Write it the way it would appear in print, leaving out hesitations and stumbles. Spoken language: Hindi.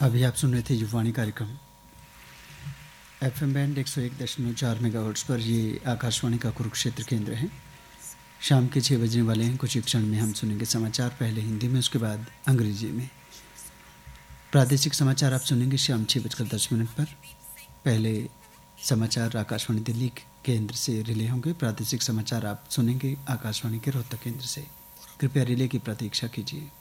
अभी आप सुन रहे थे युवाणी कार्यक्रम एफएम बैंड 101.4 मेगाहर्ट्ज़ पर। ये आकाशवाणी का कुरुक्षेत्र केंद्र है। शाम के 6 बजने वाले हैं। कुछ एक क्षण में हम सुनेंगे समाचार, पहले हिंदी में, उसके बाद अंग्रेजी में। प्रादेशिक समाचार आप सुनेंगे शाम 6:10 पर। पहले समाचार आकाशवाणी दिल्ली केंद्र से रिले होंगे। प्रादेशिक समाचार आप सुनेंगे आकाशवाणी के रोहतक केंद्र से। कृपया रिले की प्रतीक्षा कीजिए।